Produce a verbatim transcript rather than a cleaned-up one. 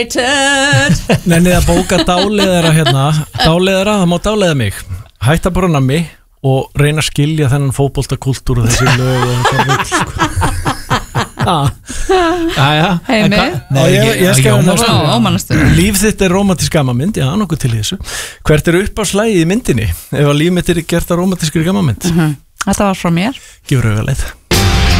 Nennið að bóka dáleiðara hérna Dáleiðara, það má dáleiða mig Hætta bara nammi og reyna að skilja þennan fótboltakúltúr og þessi lög og þetta vill sko. Jæja Heimi Ég skal næstu Líf þitt er rómantísk gammamynd Já, nokkuð til í þessu Hvert er upp á slægið í myndinni ef að líf mitt er gert að rómantískri gammamynd Þetta var frá mér Gefur auðvitað leið